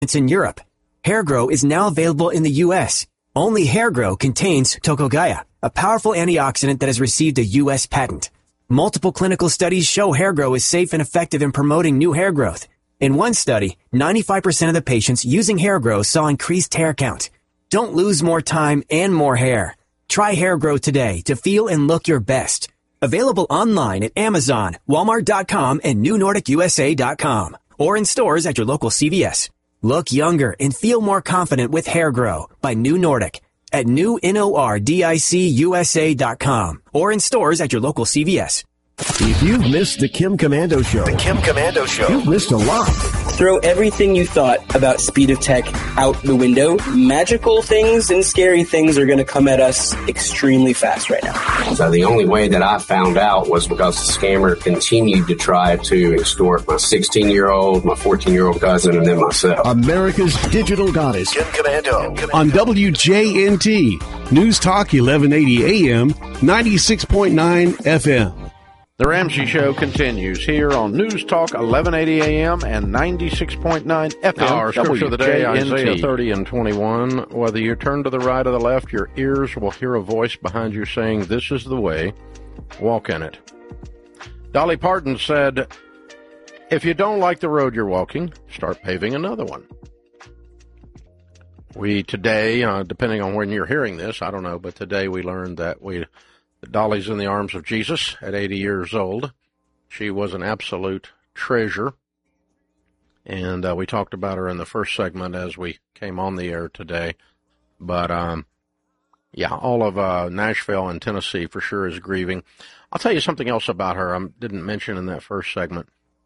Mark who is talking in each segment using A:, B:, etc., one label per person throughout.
A: It's in Europe. HairGrow is now available in the U.S. Only HairGrow contains Tocogaya, a powerful antioxidant that has received a U.S. patent. Multiple clinical studies show HairGrow is safe and effective in promoting new hair growth. In one study, 95% of the patients using HairGrow saw increased hair count. Don't lose more time and more hair. Try HairGrow today to feel and look your best. Available online at Amazon, Walmart.com, and NewNordicUSA.com, or in stores at your local CVS. Look younger and feel more confident with HairGrow by New Nordic at NewNordicUSA.com, or in stores at your local CVS.
B: If you've missed the Kim Komando Show, you've missed a lot.
C: Throw everything you thought about speed of tech out the window. Magical things and scary things are going to come at us extremely fast right now.
D: So the only way that I found out was because the scammer continued to try to extort my 16-year-old, my 14-year-old cousin, and then myself.
B: America's digital goddess,
E: Kim Komando.
B: On WJNT, News Talk 1180 AM, 96.9 FM.
F: The Ramsey Show continues here on News Talk 1180 AM and 96.9 FM. Our scripture of the day, Isaiah 30 and 21. Whether you turn to the right or the left, your ears will hear a voice behind you saying, "This is the way, walk in it." Dolly Parton said, "If you don't like the road you're walking, start paving another one." We today, depending on when you're hearing this, I don't know, but today we learned that Dolly's in the arms of Jesus at 80 years old. She was an absolute treasure, and we talked about her in the first segment as we came on the air today. But, all of Nashville and Tennessee for sure is grieving. I'll tell you something else about her I didn't mention in that first segment.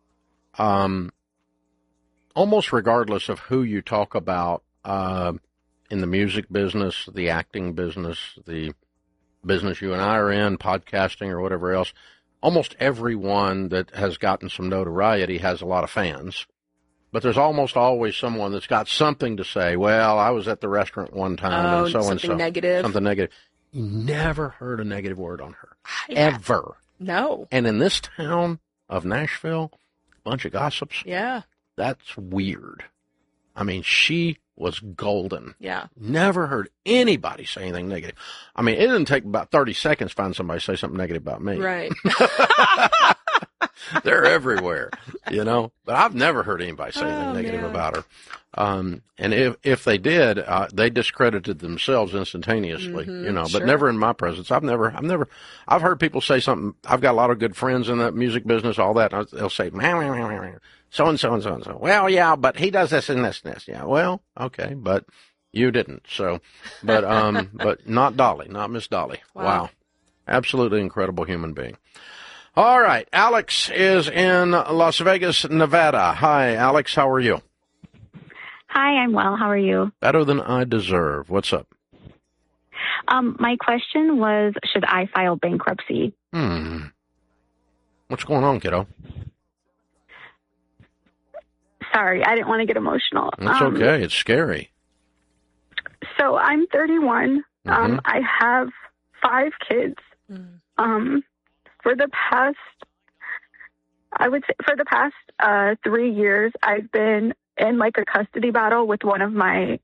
F: Almost regardless of who you talk about in the music business, the acting business, the business you and I are in, podcasting or whatever else, almost everyone that has gotten some notoriety has a lot of fans. But there's almost always someone that's got something to say. Well, I was at the restaurant one time and so-and-so.
G: Something negative.
F: Something negative. You never heard a negative word on her. Ever.
G: No.
F: And in this town of Nashville, a bunch of gossips.
G: Yeah.
F: That's weird. I mean, she was golden.
G: Yeah.
F: Never heard anybody say anything negative. I mean, it didn't take about 30 seconds to find somebody say something negative about me.
G: Right.
F: They're everywhere, But I've never heard anybody say anything negative about her. And if they did, they discredited themselves instantaneously, but
G: sure.
F: Never in my presence. I've heard people say something. I've got a lot of good friends in that music business, all that. And they'll say, so-and-so and so-and-so. Well, yeah, but he does this and this and this. Yeah, well, okay, but you didn't. So, but not Dolly, not Miss Dolly. Wow. Absolutely incredible human being. All right, Alex is in Las Vegas, Nevada. Hi, Alex, how are you?
H: Hi, I'm well. How are you?
F: Better than I deserve. What's up?
H: My question was, should I file bankruptcy?
F: What's going on, kiddo?
H: Sorry, I didn't want to get emotional.
F: It's okay. It's scary.
H: So I'm 31. I have 5 kids. For the past 3 years, I've been in like a custody battle with one of the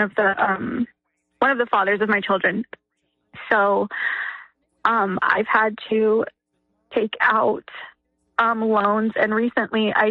H: fathers of my children. So, I've had to take out loans, and recently I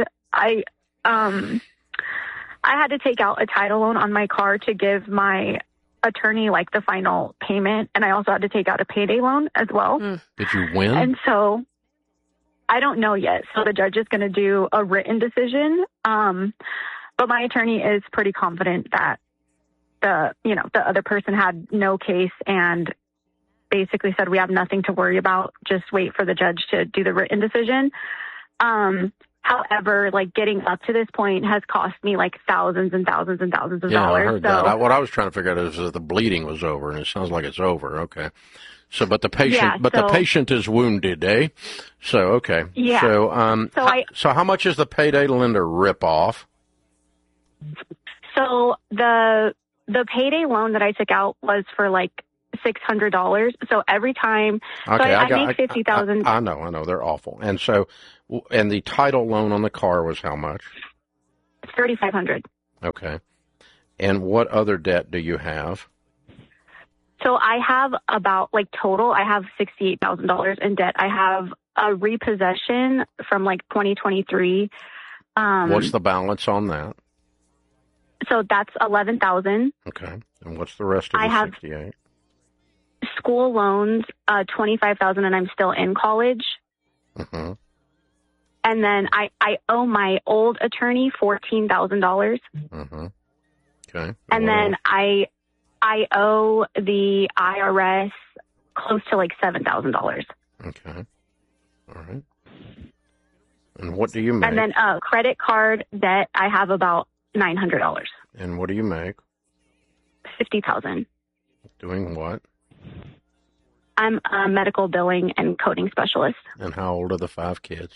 H: had to take out a title loan on my car to give my attorney like the final payment, and I also had to take out a payday loan as well.
F: Did you win?
H: And so I don't know yet. So the judge is going to do a written decision. But my attorney is pretty confident that the other person had no case and basically said, we have nothing to worry about. Just wait for the judge to do the written decision. However, like getting up to this point has cost me like thousands and thousands and thousands of dollars.
F: I heard that. What I was trying to figure out is that the bleeding was over, and it sounds like it's over. Okay. So, but the patient is wounded, eh? So, okay.
H: Yeah.
F: So how much is the payday lender rip off?
H: So the payday loan that I took out was for like $600. So every time,
F: okay,
H: I make $50,000.
F: I know, they're awful. And so, and the title loan on the car was how much?
H: $3,500.
F: Okay. And what other debt do you have?
H: So I have about, total, I have $68,000 in debt. I have a repossession from 2023.
F: What's the balance on that?
H: So that's $11,000.
F: Okay. And what's the rest of the 68?
H: School loans, $25,000, and I'm still in college.
F: Mm-hmm.
H: And then I owe my old attorney $14,000.
F: Mm-hmm. Okay.
H: And then I owe the IRS close to $7,000.
F: Okay. All right. And what do you make?
H: And then credit card debt, I have about $900.
F: And what do you make?
H: $50,000.
F: Doing what?
H: I'm a medical billing and coding specialist.
F: And how old are the 5 kids?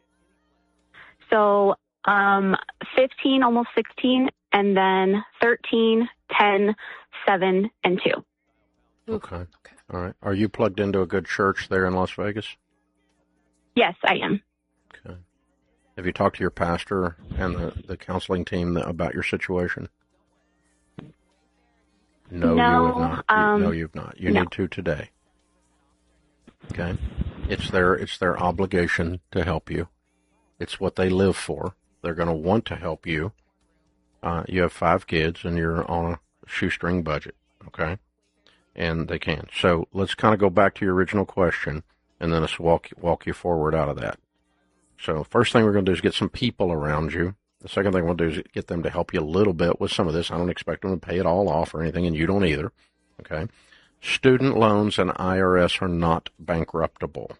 H: So 15, almost 16, and then 13, 10, 7, and 2.
F: Okay. All right. Are you plugged into a good church there in Las Vegas?
H: Yes, I am.
F: Okay. Have you talked to your pastor and the counseling team about your situation? No, you have not. No, you've not. You need to today. Okay. It's their obligation to help you. It's what they live for. They're going to want to help you. You have 5 kids and you're on a shoestring budget. Okay. And they can. So let's kind of go back to your original question and then let's walk you forward out of that. So first thing we're going to do is get some people around you. The second thing we'll do is get them to help you a little bit with some of this. I don't expect them to pay it all off or anything, and you don't either. Okay. Student loans and IRS are not bankruptable.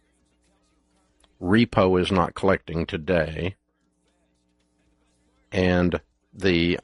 F: Repo is not collecting today. And the,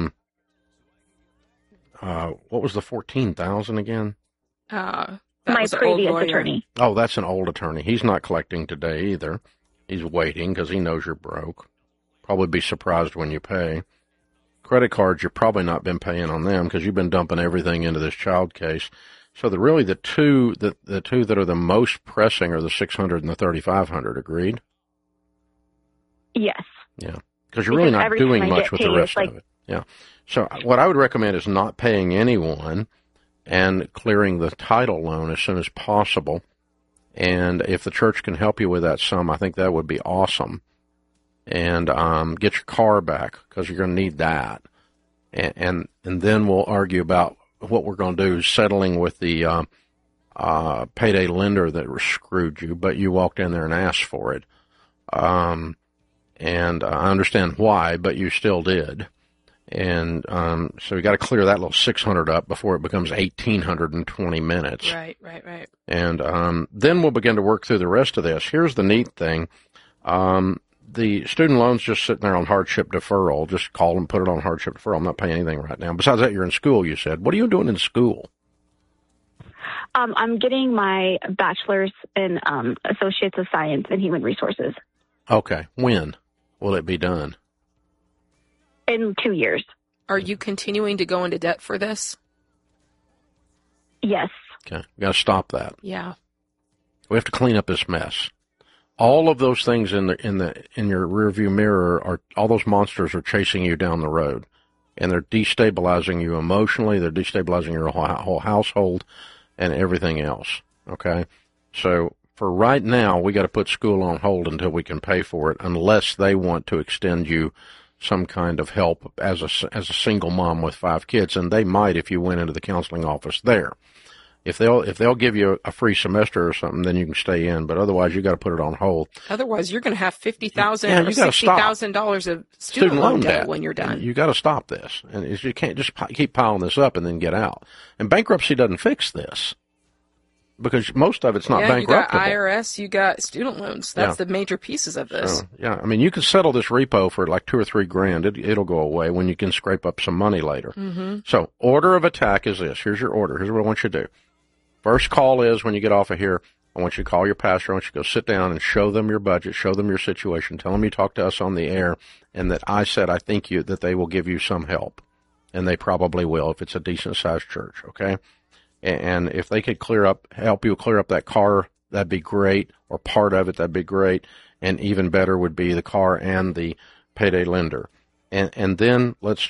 F: what was the 14,000 again?
H: My previous attorney.
F: Oh, that's an old attorney. He's not collecting today either. He's waiting because he knows you're broke. Probably be surprised when you pay. Credit cards, you've probably not been paying on them because you've been dumping everything into this child case. So the two that are the most pressing are the 600 and the 3,500. Agreed?
H: Yes.
F: Yeah, because you're really not doing much with the rest of it. Yeah. So what I would recommend is not paying anyone and clearing the title loan as soon as possible. And if the church can help you with that sum, I think that would be awesome. And get your car back because you're going to need that. And then we'll argue about what we're going to do, settling with the payday lender that screwed you, but you walked in there and asked for it. And I understand why, but you still did. And so you got to clear that little 600 up before it becomes 1,800 in 20 minutes.
E: Right.
F: And then we'll begin to work through the rest of this. Here's the neat thing. The student loan's just sitting there on hardship deferral. Just call and put it on hardship deferral. I'm not paying anything right now. Besides that, you're in school, you said. What are you doing in school?
H: I'm getting my bachelor's in Associates of Science in Human Resources.
F: Okay. When will it be done?
H: In 2 years.
E: Are you continuing to go into debt for this?
H: Yes.
F: Okay. We got to stop that.
E: Yeah.
F: We have to clean up this mess. All of those things in your rearview mirror are, all those monsters are chasing you down the road, and they're destabilizing you emotionally. They're destabilizing your whole household and everything else. Okay. So for right now, we got to put school on hold until we can pay for it, unless they want to extend you some kind of help as a single mom with 5 kids, and they might if you went into the counseling office there. If they'll give you a free semester or something, then you can stay in. But otherwise, you got to put it on hold.
E: Otherwise, you're going to have $50,000 or $60,000 of student loan debt when you're done. You
F: got to stop this, and you can't just keep piling this up and then get out. And bankruptcy doesn't fix this because most of it's not bankruptable.
E: You got IRS, you got student loans. That's the major pieces of this.
F: So, I mean, you can settle this repo for like $2,000 or $3,000. It'll go away when you can scrape up some money later.
E: Mm-hmm.
F: So, order of attack is this. Here's your order. Here's what I want you to do. First call is when you get off of here, I want you to call your pastor. I want you to go sit down and show them your budget, show them your situation, tell them you talked to us on the air, and that I said I think that they will give you some help. And they probably will if it's a decent-sized church, okay? And if they could help you clear up that car, that'd be great, or part of it, that'd be great. And even better would be the car and the payday lender. and then let's